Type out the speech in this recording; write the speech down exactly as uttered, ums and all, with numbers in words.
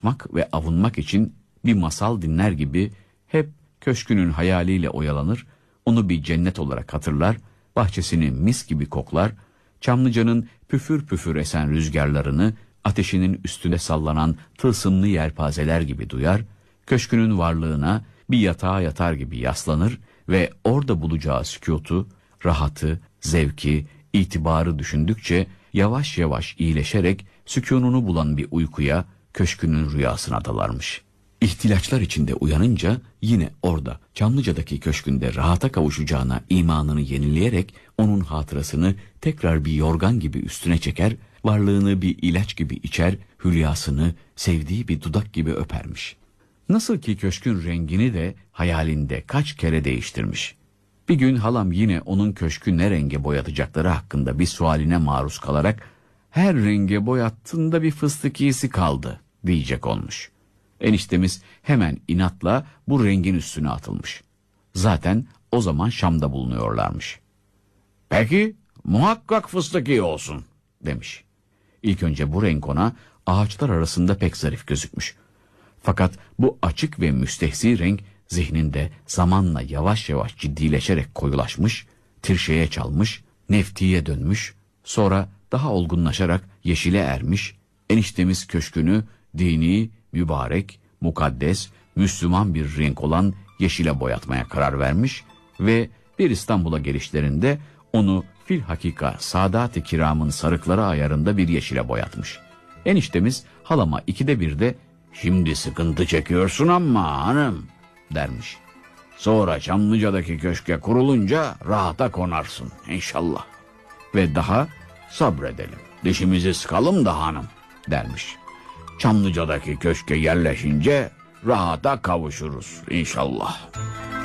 mak ve avunmak için bir masal dinler gibi hep köşkünün hayaliyle oyalanır, onu bir cennet olarak hatırlar, bahçesini mis gibi koklar, Çamlıca'nın püfür püfür esen rüzgarlarını ateşinin üstüne sallanan tılsımlı yelpazeler gibi duyar, köşkünün varlığına bir yatağa yatar gibi yaslanır ve orada bulacağı sükutu, rahatı, zevki, itibarı düşündükçe yavaş yavaş iyileşerek sükununu bulan bir uykuya, köşkünün rüyasına dalarmış. İhtilaçlar içinde uyanınca yine orada Çamlıca'daki köşkünde rahata kavuşacağına imanını yenileyerek onun hatırasını tekrar bir yorgan gibi üstüne çeker, varlığını bir ilaç gibi içer, hülyasını sevdiği bir dudak gibi öpermiş. Nasıl ki köşkün rengini de hayalinde kaç kere değiştirmiş. Bir gün halam yine onun köşkü ne renge boyatacakları hakkında bir sualine maruz kalarak her renge boyattığında bir fıstık iyisi kaldı diyecek olmuş. Eniştemiz hemen inatla bu rengin üstüne atılmış. Zaten o zaman Şam'da bulunuyorlarmış. Peki muhakkak fıstık iyi olsun demiş. İlk önce bu renk ona ağaçlar arasında pek zarif gözükmüş. Fakat bu açık ve müstehzi renk zihninde zamanla yavaş yavaş ciddileşerek koyulaşmış, tirşeye çalmış, neftiye dönmüş, sonra daha olgunlaşarak yeşile ermiş, eniştemiz köşkünü dini, mübarek, mukaddes, Müslüman bir renk olan yeşile boyatmaya karar vermiş ve bir İstanbul'a gelişlerinde onu filhakika Sadat-ı Kiram'ın sarıkları ayarında bir yeşile boyatmış. Eniştemiz halama ikide bir de "Şimdi sıkıntı çekiyorsun ama hanım" dermiş. "Sonra Çamlıca'daki köşke kurulunca rahata konarsın inşallah. Ve daha sabredelim, dişimizi sıkalım da hanım" dermiş. "Çamlıca'daki köşke yerleşince rahata kavuşuruz inşallah."